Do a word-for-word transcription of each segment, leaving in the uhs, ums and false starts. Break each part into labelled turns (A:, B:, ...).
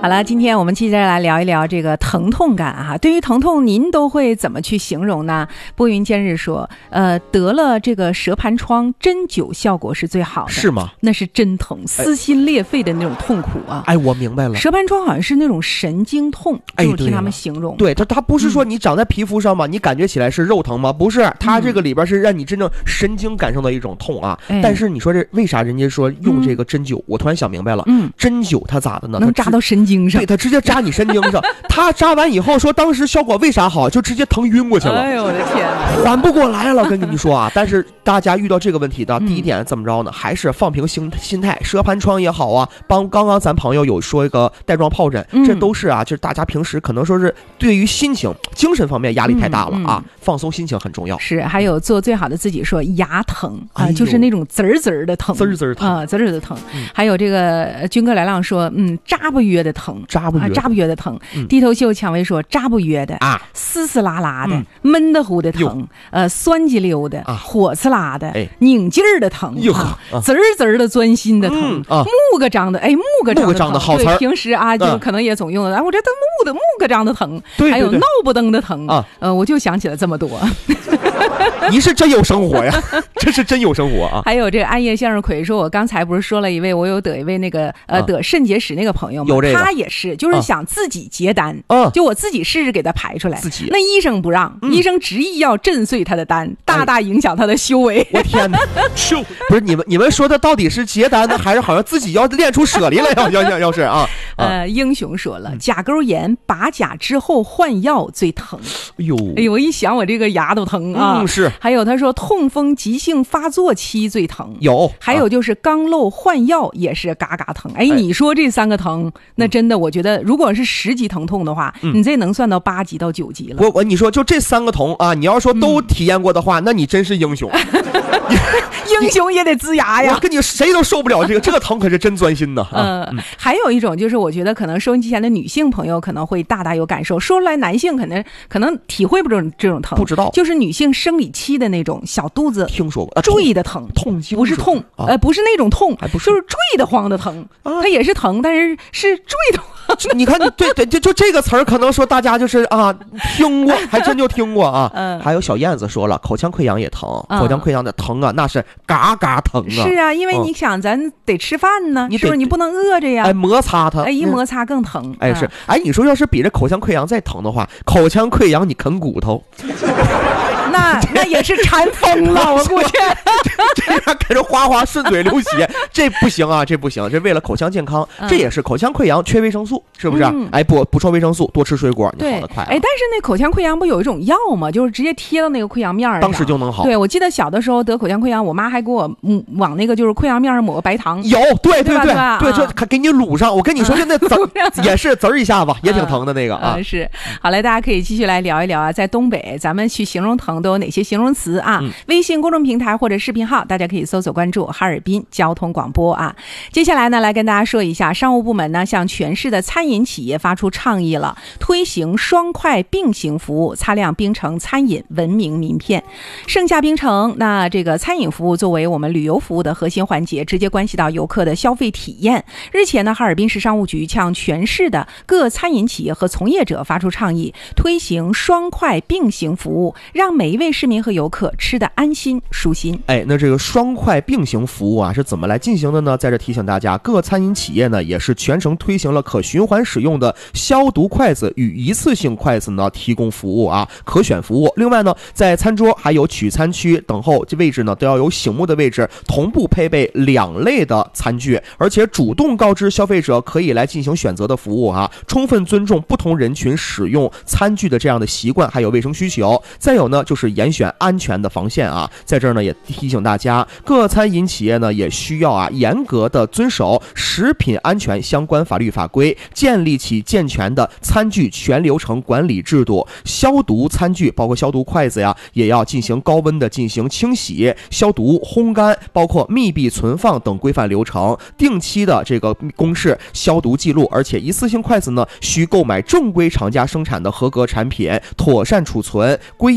A: 好了，今天我们接着来聊一聊这个疼痛感啊。对于疼痛，您都会怎么去形容呢？拨云见日说，呃，得了这个舌盘疮，针灸效果是最好的。
B: 是吗？
A: 那是真疼，撕心裂肺的那种痛苦啊！
B: 哎，我明白了，
A: 舌盘疮好像是那种神经痛，
B: 哎，
A: 就是听他们形容。
B: 对，它它不是说你长在皮肤上吗？嗯、你感觉起来是肉疼吗？不是，它这个里边是让你真正神经感受到一种痛啊。嗯、但是你说这为啥人家说用这个针灸？嗯、我突然想明白了，嗯，针灸它咋的呢？
A: 能扎到神经上，
B: 对，它直接扎你神经上。它扎完以后说，当时效果为啥好？就直接疼晕过去了。
A: 哎呦我的天，
B: 缓不过来了，跟你说啊！但是大家遇到这个问题的第一点怎么着呢？还是放平心心态，舌盘疮也好啊，帮刚刚咱朋友有说一个带状疱疹，这都是啊，就是大家平时可能说是对于心情、精神方面压力太大了啊，嗯嗯、放松心情很重要。
A: 是，还有做最好的自己说牙疼啊、呃，就是那种滋儿滋儿的疼，
B: 滋儿滋儿疼
A: 啊，滋儿的疼。嗯、还有这个军哥来浪说，嗯，扎不约的疼，
B: 扎不约、啊，
A: 扎不约的疼。嗯、低头秀蔷薇说，扎不约的啊，丝丝拉拉的，嗯、闷得乎的疼，呃，酸激溜的，啊、火刺拉的，哎、拧劲儿的疼，啊、滋儿滋儿的钻心的疼，嗯、啊，木个张的，哎，木个张的疼，木个张的好词儿。平时啊，就可能也总用的，哎、啊，我这都木的木个张的疼，
B: 对对对，
A: 还有闹不登的疼啊，呃，我就想起了这么多。
B: 你是真有生活呀，这是真有生活啊！
A: 还有这个暗夜向日葵说，我刚才不是说了一位，我有得一位那个呃、啊、得肾结石那个朋友吗？
B: 有这个，
A: 他也是，就是想自己结单，
B: 啊、
A: 就我自己试试给他排出来。
B: 自己，
A: 那医生不让，嗯、医生执意要震碎他的单，大大影响他的修为。
B: 我天哪！不是你们你们说的到底是结单呢，还是好像自己要练出舍离来？要要要是啊？
A: 呃，英雄说了，甲沟炎拔甲之后换药最疼。
B: 哎呦，
A: 哎呦，我一想我这个牙都疼啊！
B: 嗯，是。
A: 还有他说痛风急性发作期最疼，
B: 有。
A: 还有就是肛瘘换药也是嘎嘎疼。哎，你说这三个疼，那真的我觉得，如果是十级疼痛的话，嗯、你这能算到八级到九级了。
B: 我我你说就这三个疼啊，你要说都体验过的话，嗯、那你真是英雄。
A: 英雄也得呲牙呀！
B: 我跟你谁都受不了这个，这个疼可是真钻心的。
A: 啊、嗯，还有一种就是，我觉得可能收音机前的女性朋友可能会大大有感受，说出来男性可能可能体会不着这种疼。
B: 不知道，
A: 就是女性生理期的那种小肚子，
B: 听说过
A: 坠的疼，
B: 痛
A: 不是痛，啊、呃，不是那种痛，
B: 还不是
A: 就是坠的慌的疼，啊、它也是疼，但是是坠的慌。
B: 你看，你对对，就就这个词儿，可能说大家就是啊听过，还真就听过啊。嗯，还有小燕子说了，口腔溃疡也疼，嗯、口腔溃疡的疼啊，那是嘎嘎疼啊。
A: 是啊，因为你想，咱得吃饭呢，
B: 你
A: 是不是？你不能饿着呀。
B: 哎，摩擦它，
A: 哎，一摩擦更疼。
B: 嗯、哎，是，哎，你说要是比这口腔溃疡再疼的话，口腔溃疡你啃骨头。
A: 那那也是馋疯了，我估计
B: 这样开始哗哗顺嘴流血，这不行啊，这不行，这为了口腔健康，嗯、这也是口腔溃疡缺维生素，是不是？嗯、哎，补补充维生素，多吃水果，你好得快、啊。
A: 哎，但是那口腔溃疡不有一种药吗？就是直接贴到那个溃疡面上，
B: 当时就能好。
A: 对，我记得小的时候得口腔溃疡，我妈还给我嗯往那个就是溃疡面上抹个白糖。
B: 有，对对对对，就
A: 还
B: 给你卤上。我跟你说，就那滋也是滋一下子，也挺疼的那个啊。
A: 是，好嘞，大家可以继续来聊一聊啊，在东北咱们去形容疼都有哪些形容词啊？嗯、微信公众平台或者视频号，大家可以搜索关注哈尔滨交通广播啊。接下来呢，来跟大家说一下，商务部门呢向全市的餐饮企业发出倡议了，推行双快并行服务，擦亮冰城餐饮文明名片。盛夏冰城，那这个餐饮服务作为我们旅游服务的核心环节，直接关系到游客的消费体验。日前呢，哈尔滨市商务局向全市的各餐饮企业和从业者发出倡议，推行双快并行服务，让每一位市民和游客吃得安心舒心。
B: 哎，那这个双快并行服务啊是怎么来进行的呢？在这提醒大家，各餐饮企业呢也是全程推行了可循环使用的消毒筷子与一次性筷子呢提供服务啊，可选服务。另外呢，在餐桌还有取餐区等候位置呢都要有醒目的位置同步配备两类的餐具，而且主动告知消费者可以来进行选择的服务啊，充分尊重不同人群使用餐具的这样的习惯还有卫生需求。再有呢，就是严选安全的防线啊，在这儿呢也提醒大家，各餐饮企业呢也需要啊严格的遵守食品安全相关法律法规，建立起健全的餐具全流程管理制度，消毒餐具包括消毒筷子呀，也要进行高温的进行清洗、消毒、烘干，包括密闭存放等规范流程，定期的这个公示消毒记录，而且一次性筷子呢需购买正规厂家生产的合格产品，妥善储存，规范摆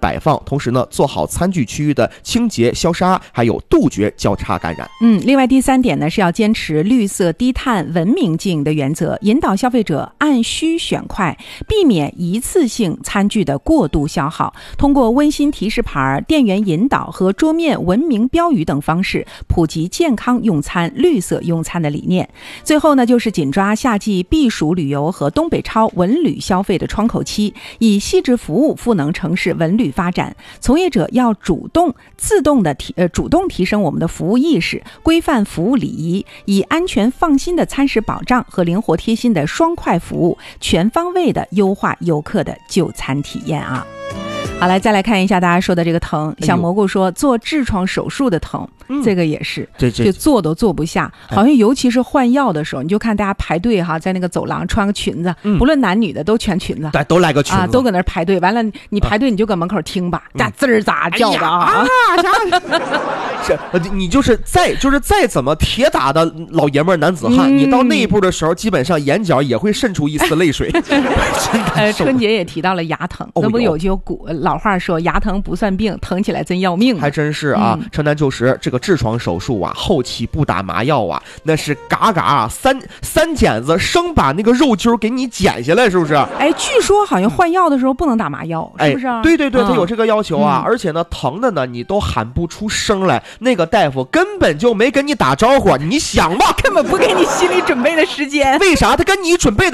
B: 摆放，同时呢做好餐具区域的清洁消杀，还有杜绝交叉感染。
A: 嗯，另外第三点呢是要坚持绿色低碳文明经营的原则，引导消费者按需选筷，避免一次性餐具的过度消耗，通过温馨提示牌、店员引导和桌面文明标语等方式普及健康用餐、绿色用餐的理念。最后呢就是紧抓夏季避暑旅游和东北超文旅消费的窗口期，以细致服务赋能城市文旅发展。从业者要主动自动的提呃主动提升我们的服务意识，规范服务礼仪，以安全放心的餐食保障和灵活贴心的双筷服务，全方位的优化游客的就餐体验啊。好，来再来看一下大家说的这个疼，小蘑菇说做痔疮手术的疼，嗯、这个也是，
B: 这这
A: 就坐都坐不下，好像尤其是换药的时候，你就看大家排队哈，在那个走廊穿个裙子，嗯、不论男女的都全裙子，
B: 对，都来个裙子
A: 啊，都搁那排队。完了，你排队你就搁门口听吧，咋、嗯、滋儿咋叫的啊？
B: 是，你就是再就是再怎么铁打的老爷们儿男子汉，嗯、你到那一步的时候，基本上眼角也会渗出一丝泪水。
A: 呃，春节也提到了牙疼，那不有句古老话说牙疼不算病，疼起来真要命。
B: 还真是啊，嗯、城南旧时这个痔疮手术啊，后期不打麻药啊，那是嘎嘎啊，三三剪子生把那个肉揪给你剪下来，是不是？
A: 哎，据说好像换药的时候不能打麻药，是不是、啊？
B: 对对对，他有这个要求啊，
A: 嗯、
B: 而且呢，疼的呢你都喊不出声来，那个大夫根本就没跟你打招呼，你想吧，
A: 根本不给你心理准备的时间。
B: 为啥？他跟你准备的